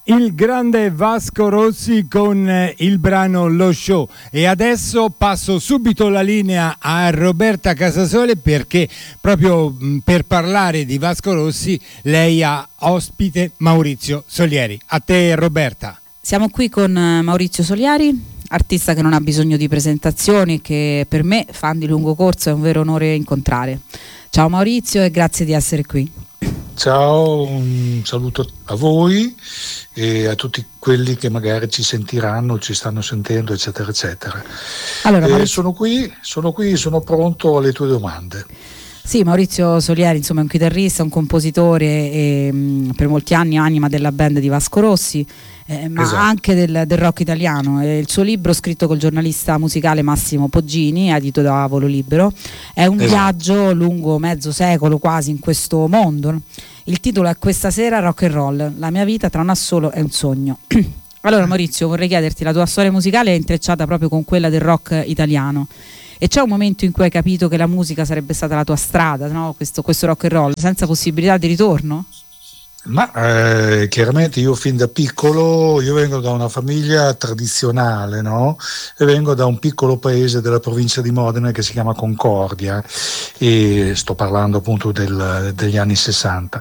Il grande Vasco Rossi con il brano Lo Show. E adesso passo subito la linea a Roberta Casasole, perché proprio per parlare di Vasco Rossi lei ha ospite Maurizio Solieri. A te, Roberta. Siamo qui con Maurizio Solieri, artista che non ha bisogno di presentazioni, che per me, fan di lungo corso, è un vero onore incontrare. Ciao Maurizio e grazie di essere qui. Ciao, un saluto a voi e a tutti quelli che magari ci sentiranno, ci stanno sentendo, eccetera, eccetera. Allora, sono qui, sono pronto alle tue domande. Sì, Maurizio Solieri, insomma, è un chitarrista, un compositore e per molti anni anima della band di Vasco Rossi, ma Esatto. anche del rock italiano. Il suo libro, scritto col giornalista musicale Massimo Poggini, edito da Volo Libero, è un viaggio lungo mezzo secolo quasi in questo mondo. Il titolo è Questa sera rock and roll, la mia vita tra un assolo e un sogno. Allora Maurizio, vorrei chiederti, la tua storia musicale è intrecciata proprio con quella del rock italiano. E c'è un momento in cui hai capito che la musica sarebbe stata la tua strada, no? Questo rock and roll, senza possibilità di ritorno? Ma chiaramente io fin da piccolo, io vengo da una famiglia tradizionale, no? E vengo da un piccolo paese della provincia di Modena che si chiama Concordia, e sto parlando appunto degli anni 60.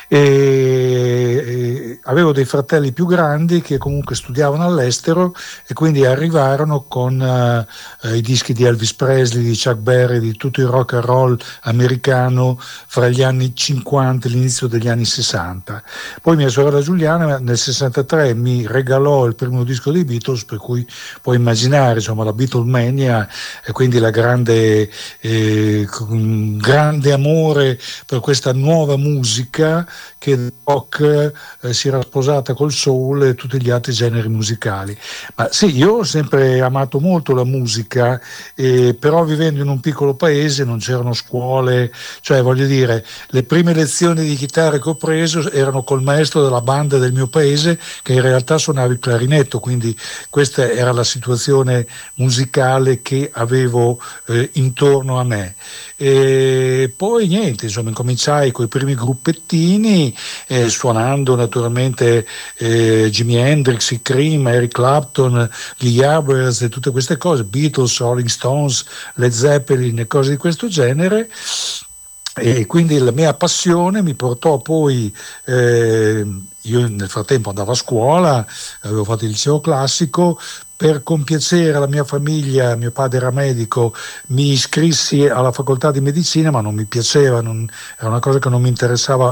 E avevo dei fratelli più grandi che comunque studiavano all'estero e quindi arrivarono con i dischi di Elvis Presley, di Chuck Berry, di tutto il rock and roll americano fra gli anni 50 e l'inizio degli anni 60. Poi mia sorella Giuliana nel 63 mi regalò il primo disco dei Beatles, per cui puoi immaginare, insomma, la Beatlemania e quindi la grande amore per questa nuova musica che il rock si era sposata col soul e tutti gli altri generi musicali. Ma sì, io ho sempre amato molto la musica, però vivendo in un piccolo paese non c'erano scuole, cioè voglio dire, le prime lezioni di chitarra che ho preso erano col maestro della banda del mio paese, che in realtà suonava il clarinetto, quindi questa era la situazione musicale che avevo intorno a me. E poi niente, insomma, incominciai con i primi gruppettini, suonando naturalmente Jimi Hendrix, i Cream, Eric Clapton, gli Yardbirds e tutte queste cose, Beatles, Rolling Stones, Led Zeppelin e cose di questo genere. E quindi la mia passione mi portò poi, io nel frattempo andavo a scuola, avevo fatto il liceo classico, per compiacere la mia famiglia, mio padre era medico, mi iscrissi alla facoltà di medicina, ma non mi piaceva, era una cosa che non mi interessava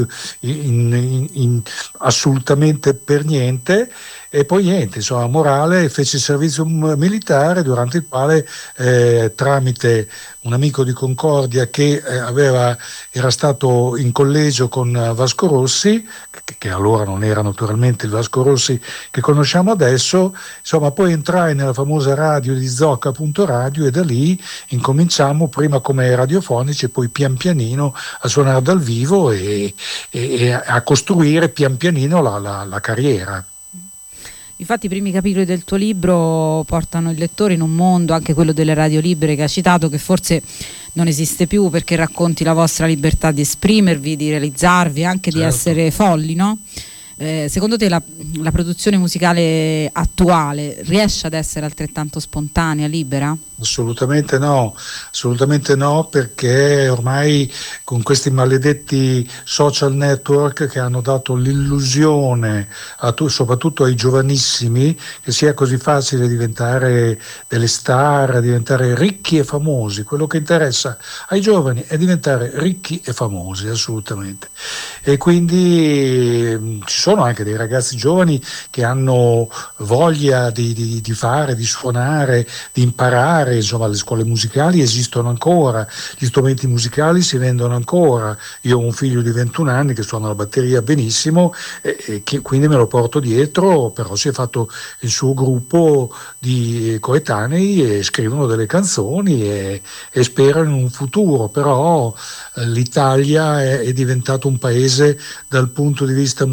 assolutamente per niente. E poi niente, insomma, morale, feci il servizio militare, durante il quale tramite un amico di Concordia che era stato in collegio con Vasco Rossi, che allora non era naturalmente il Vasco Rossi che conosciamo adesso, insomma, poi entrai nella famosa radio di Zocca.radio e da lì incominciamo prima come radiofonici e poi pian pianino a suonare dal vivo e a costruire pian pianino la carriera. Infatti i primi capitoli del tuo libro portano il lettore in un mondo, anche quello delle radio libere che hai citato, che forse non esiste più, perché racconti la vostra libertà di esprimervi, di realizzarvi, anche di essere folli, no? Secondo te la produzione musicale attuale riesce ad essere altrettanto spontanea, libera? Assolutamente no, perché ormai con questi maledetti social network che hanno dato l'illusione soprattutto ai giovanissimi che sia così facile diventare delle star, diventare ricchi e famosi. Quello che interessa ai giovani è diventare ricchi e famosi, assolutamente. E quindi ci sono anche dei ragazzi giovani che hanno voglia di fare, di suonare, di imparare. Insomma, le scuole musicali esistono ancora, gli strumenti musicali si vendono ancora. Io ho un figlio di 21 anni che suona la batteria benissimo e che quindi me lo porto dietro, però si è fatto il suo gruppo di coetanei e scrivono delle canzoni e sperano in un futuro, però l'Italia è diventato un paese dal punto di vista musicale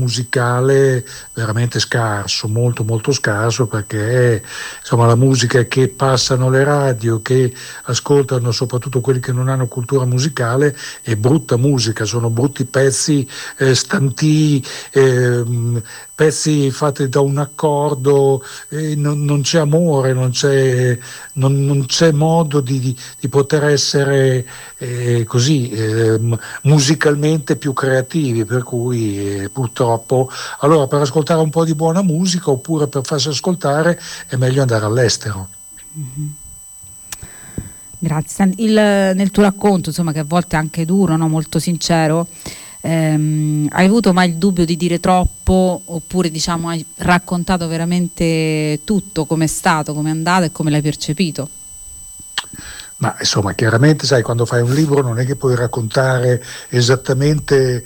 musicale veramente scarso, molto molto scarso, perché insomma la musica che passano le radio, che ascoltano soprattutto quelli che non hanno cultura musicale, è brutta musica, sono brutti pezzi stanti, pezzi fatti da un accordo, non c'è amore, non c'è modo di poter essere così musicalmente più creativi, per cui purtroppo allora per ascoltare un po' di buona musica oppure per farsi ascoltare è meglio andare all'estero. Mm-hmm. Grazie. Nel tuo racconto, insomma, che a volte è anche duro, no? Molto sincero, hai avuto mai il dubbio di dire troppo, oppure diciamo hai raccontato veramente tutto, come è stato, come è andato e come l'hai percepito? Ma insomma, chiaramente sai, quando fai un libro non è che puoi raccontare esattamente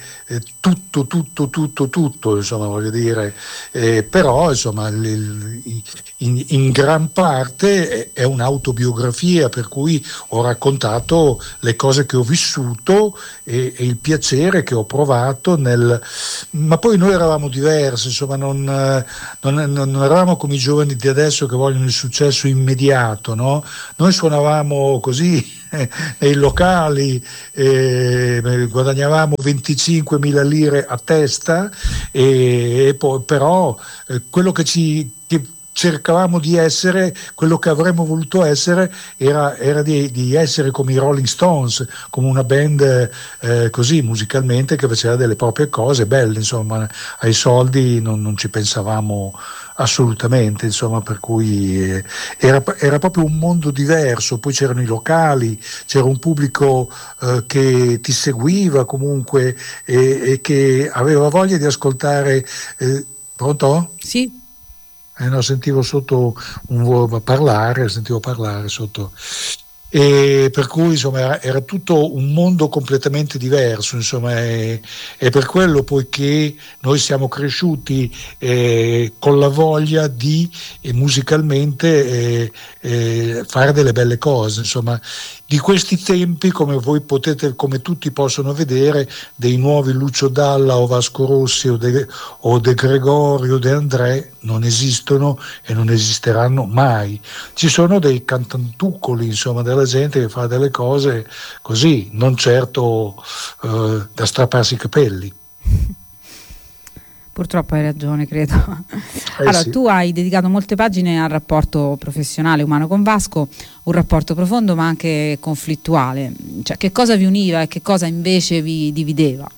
tutto, insomma, voglio dire, però insomma in gran parte è un'autobiografia, per cui ho raccontato le cose che ho vissuto e il piacere che ho provato ma poi noi eravamo diversi, insomma, non eravamo come i giovani di adesso che vogliono il successo immediato, no? Noi suonavamo così nei locali, guadagnavamo 25.000 lire a testa, e poi però quello che cercavamo di essere, quello che avremmo voluto essere era di essere come i Rolling Stones, come una band così musicalmente che faceva delle proprie cose belle, insomma, ai soldi non ci pensavamo assolutamente, insomma, per cui era proprio un mondo diverso. Poi c'erano i locali, c'era un pubblico che ti seguiva comunque e che aveva voglia di ascoltare. Pronto? Sì. No, sentivo sotto sentivo parlare sotto. E per cui insomma era tutto un mondo completamente diverso, insomma, e per quello poiché noi siamo cresciuti con la voglia di musicalmente fare delle belle cose, insomma. Di questi tempi, come tutti possono vedere, dei nuovi Lucio Dalla o Vasco Rossi o De Gregorio o De André non esistono e non esisteranno mai. Ci sono dei cantantuccoli, insomma, della gente che fa delle cose così, non certo da strapparsi i capelli. Purtroppo hai ragione, credo. Allora, sì. Tu hai dedicato molte pagine al rapporto professionale umano con Vasco, un rapporto profondo ma anche conflittuale. Cioè, che cosa vi univa e che cosa invece vi divideva?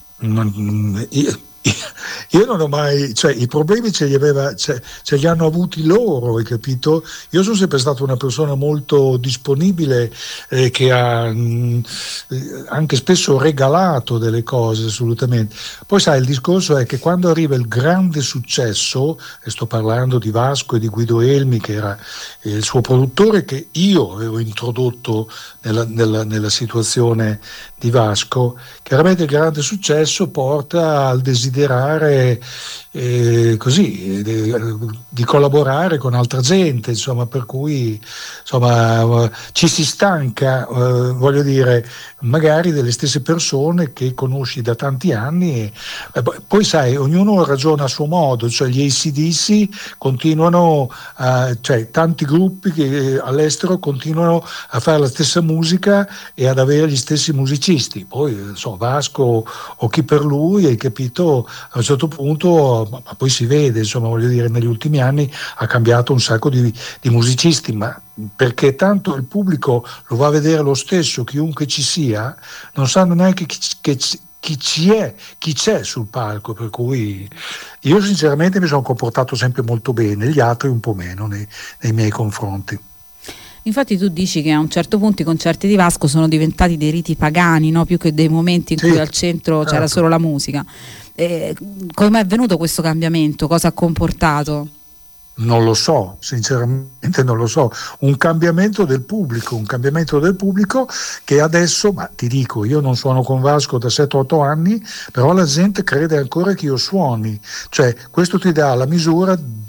Io non ho mai, cioè i problemi ce li hanno avuti loro, hai capito? Io sono sempre stata una persona molto disponibile, che ha anche spesso regalato delle cose, assolutamente. Poi sai, il discorso è che quando arriva il grande successo, e sto parlando di Vasco e di Guido Elmi, che era il suo produttore, che io avevo introdotto nella situazione di Vasco, chiaramente il grande successo porta al desiderare così di collaborare con altra gente, insomma, per cui insomma ci si stanca, voglio dire, magari delle stesse persone che conosci da tanti anni, poi sai, ognuno ragiona a suo modo, cioè gli AC/DC continuano cioè tanti gruppi che all'estero continuano a fare la stessa musica e ad avere gli stessi musicisti. Poi Vasco o chi per lui, hai capito, a un certo punto, ma poi si vede, insomma, voglio dire, negli ultimi anni ha cambiato un sacco di musicisti, ma perché tanto il pubblico lo va a vedere lo stesso, chiunque ci sia, non sanno neanche chi c'è sul palco, per cui io sinceramente mi sono comportato sempre molto bene, gli altri un po' meno nei miei confronti. Infatti tu dici che a un certo punto i concerti di Vasco sono diventati dei riti pagani, no? Più che dei momenti in cui al centro c'era solo la musica. Come è avvenuto questo cambiamento? Cosa ha comportato? Non lo so, sinceramente non lo so. Un cambiamento del pubblico che adesso, ma ti dico, io non suono con Vasco da 7-8 anni, però la gente crede ancora che io suoni. Cioè, questo ti dà la misura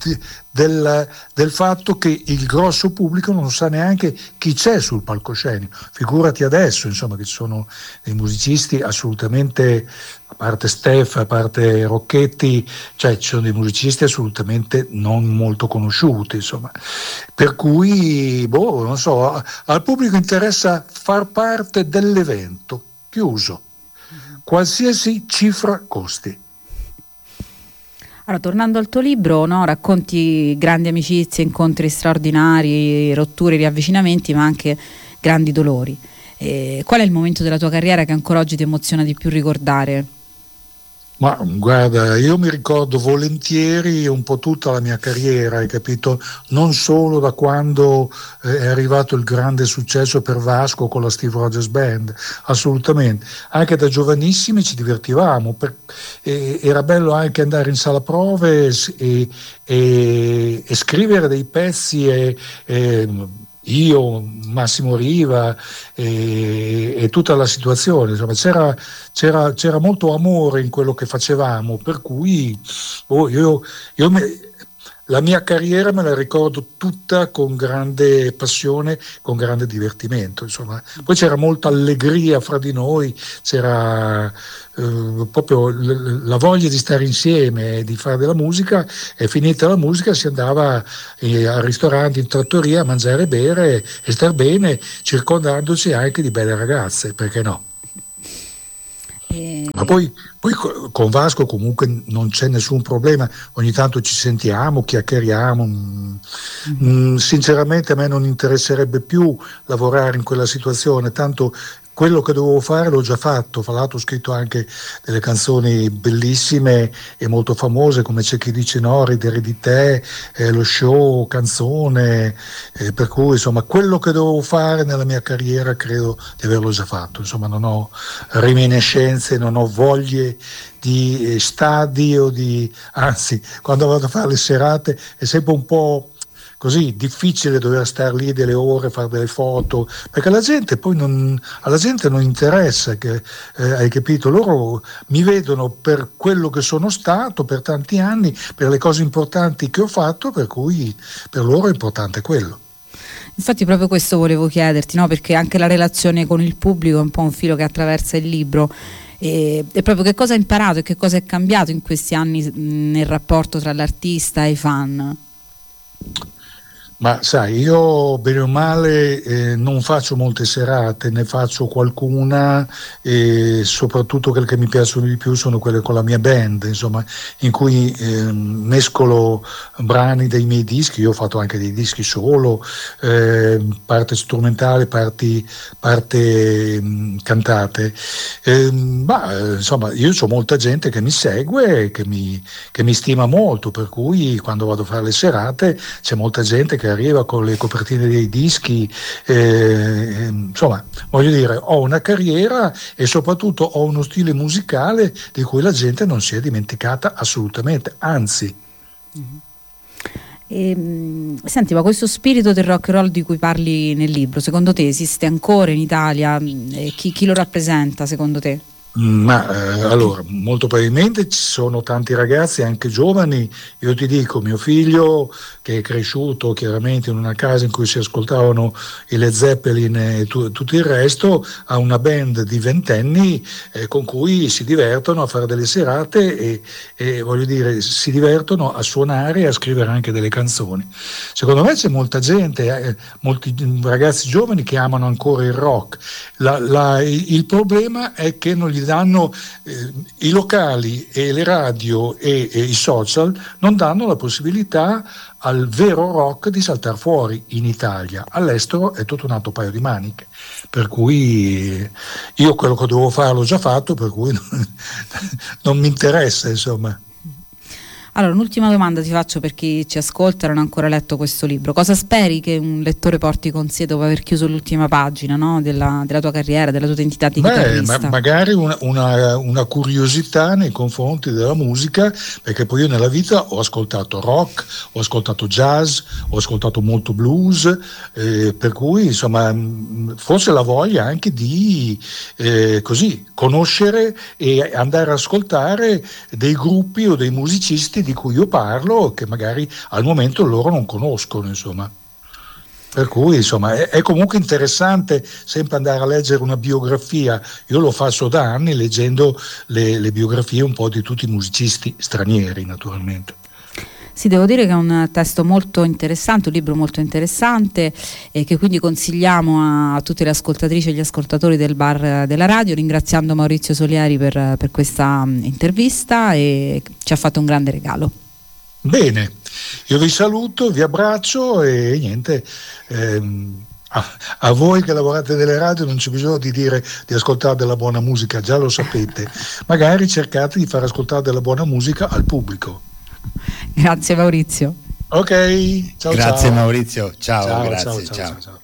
del fatto che il grosso pubblico non sa neanche chi c'è sul palcoscenico. Figurati adesso, insomma, che ci sono dei musicisti assolutamente, a parte Steph, a parte Rocchetti, cioè ci sono dei musicisti assolutamente non molto conosciuti, insomma. Per cui, non so, al pubblico interessa far parte dell'evento, chiuso, qualsiasi cifra costi. Allora, tornando al tuo libro, no, racconti grandi amicizie, incontri straordinari, rotture, riavvicinamenti, ma anche grandi dolori. Qual è il momento della tua carriera che ancora oggi ti emoziona di più ricordare? Ma guarda, io mi ricordo volentieri un po' tutta la mia carriera, hai capito? Non solo da quando è arrivato il grande successo per Vasco con la Steve Rogers Band, assolutamente. Anche da giovanissimi ci divertivamo, era bello anche andare in sala prove e scrivere dei pezzi io, Massimo Riva e tutta la situazione, insomma, c'era molto amore in quello che facevamo, per cui la mia carriera me la ricordo tutta con grande passione, con grande divertimento, insomma. Poi c'era molta allegria fra di noi, c'era proprio la voglia di stare insieme, di fare della musica, e finita la musica si andava al ristorante, in trattoria a mangiare e bere e star bene, circondandosi anche di belle ragazze, perché no? Ma poi con Vasco comunque non c'è nessun problema, ogni tanto ci sentiamo, chiacchieriamo. Sinceramente a me non interesserebbe più lavorare in quella situazione, tanto quello che dovevo fare l'ho già fatto. Fra l'altro ho scritto anche delle canzoni bellissime e molto famose, come C'è chi dice no, Ridere di te, Lo show, Canzone, per cui insomma quello che dovevo fare nella mia carriera credo di averlo già fatto, insomma non ho reminiscenze, non ho voglie di stadi anzi, quando vado a fare le serate è sempre un po' così difficile dover stare lì delle ore, fare delle foto, perché alla gente non interessa, hai capito? Loro mi vedono per quello che sono stato per tanti anni, per le cose importanti che ho fatto, per cui per loro è importante quello. Infatti proprio questo volevo chiederti, no? Perché anche la relazione con il pubblico è un po' un filo che attraversa il libro. E proprio che cosa hai imparato e che cosa è cambiato in questi anni nel rapporto tra l'artista e i fan? Ma sai, io bene o male non faccio molte serate, ne faccio qualcuna, e soprattutto quelle che mi piacciono di più sono quelle con la mia band, insomma, in cui mescolo brani dei miei dischi. Io ho fatto anche dei dischi solo, parte strumentale, parte cantate. Insomma, io ho molta gente che mi segue, che mi stima molto, per cui quando vado a fare le serate c'è molta gente che arriva con le copertine dei dischi, insomma, voglio dire, ho una carriera e soprattutto ho uno stile musicale di cui la gente non si è dimenticata assolutamente, anzi. Senti, ma questo spirito del rock and roll di cui parli nel libro, secondo te esiste ancora in Italia? Chi lo rappresenta secondo te? Allora, molto probabilmente ci sono tanti ragazzi anche giovani. Io ti dico, mio figlio, che è cresciuto chiaramente in una casa in cui si ascoltavano i Led Zeppelin e tutto il resto, ha una band di ventenni con cui si divertono a fare delle serate e voglio dire, si divertono a suonare e a scrivere anche delle canzoni. Secondo me c'è molta gente, molti ragazzi giovani che amano ancora il rock. Il problema è che non gli danno i locali e le radio e i social non danno la possibilità al vero rock di saltare fuori in Italia. All'estero è tutto un altro paio di maniche, per cui io quello che dovevo fare l'ho già fatto, per cui non mi interessa, insomma. Allora, un'ultima domanda ti faccio per chi ci ascolta e non ha ancora letto questo libro. Cosa speri che un lettore porti con sé dopo aver chiuso l'ultima pagina, no? della tua carriera, della tua identità di chitarrista? Magari una curiosità nei confronti della musica, perché poi io nella vita ho ascoltato rock, ho ascoltato jazz, ho ascoltato molto blues, per cui insomma forse la voglia anche di così conoscere e andare ad ascoltare dei gruppi o dei musicisti artisti di cui io parlo, che magari al momento loro non conoscono, insomma. Per cui insomma è comunque interessante sempre andare a leggere una biografia. Io lo faccio da anni leggendo le biografie un po' di tutti i musicisti stranieri, naturalmente. Sì, devo dire che è un testo molto interessante, un libro molto interessante, e che quindi consigliamo a tutte le ascoltatrici e gli ascoltatori del bar della radio, ringraziando Maurizio Solieri per questa intervista, e ci ha fatto un grande regalo. Bene, io vi saluto, vi abbraccio e niente, a voi che lavorate nelle radio non c'è bisogno di dire di ascoltare della buona musica, già lo sapete, magari cercate di far ascoltare della buona musica al pubblico. Grazie Maurizio. Ok, ciao. Grazie ciao. Maurizio, ciao, Ciao, grazie, ciao.